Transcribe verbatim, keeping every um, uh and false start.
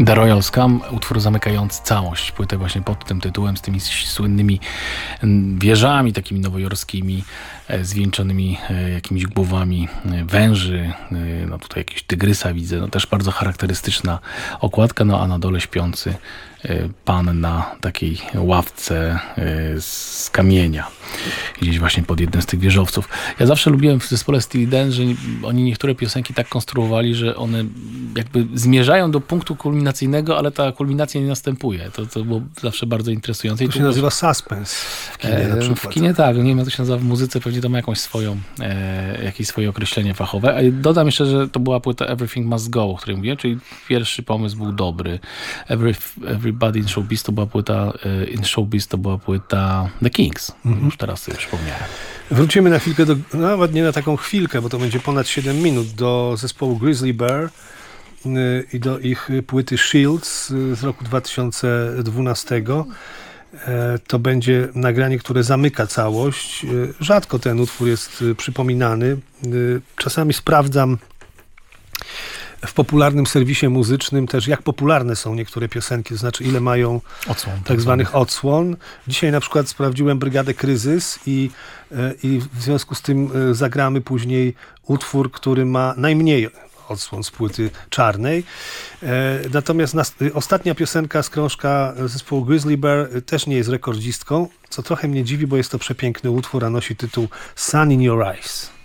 The Royal Scum, utwór zamykający całość, płytę właśnie pod tym tytułem, z tymi słynnymi wieżami takimi nowojorskimi, zwieńczonymi jakimiś głowami węży, no tutaj jakiegoś tygrysa widzę, no też bardzo charakterystyczna okładka, no a na dole śpiący pan na takiej ławce z kamienia, gdzieś właśnie pod jednym z tych wieżowców. Ja zawsze lubiłem w zespole Steely Dan, że oni niektóre piosenki tak konstruowali, że one jakby zmierzają do punktu kulminacyjnego, ale ta kulminacja nie następuje. To, to było zawsze bardzo interesujące. To się nazywa suspense w kinie e, na przykład. W kinie tak, nie wiem jak to się nazywa w muzyce, pewnie to ma jakąś swoją, e, jakieś swoje określenie fachowe. A dodam jeszcze, że to była płyta Everything Must Go, o której mówiłem, czyli pierwszy pomysł był dobry. Every, Everybody in Showbiz to była płyta, in Showbiz to była płyta The Kings. Mhm. Już teraz sobie przypomniałem. Wrócimy na chwilkę, do, nawet nie na taką chwilkę, bo to będzie ponad siedem minut, do zespołu Grizzly Bear i do ich płyty Shields z roku dwa tysiące dwunastego. To będzie nagranie, które zamyka całość. Rzadko ten utwór jest przypominany. Czasami sprawdzam w popularnym serwisie muzycznym też, jak popularne są niektóre piosenki, to znaczy ile mają odsłon, tak, tak zwanych odsłon. Dzisiaj na przykład sprawdziłem Brygadę Kryzys i, i w związku z tym zagramy później utwór, który ma najmniej odsłon z płyty czarnej. Natomiast nas, ostatnia piosenka z krążka zespołu Grizzly Bear też nie jest rekordzistką, co trochę mnie dziwi, bo jest to przepiękny utwór, a nosi tytuł Sun in Your Eyes.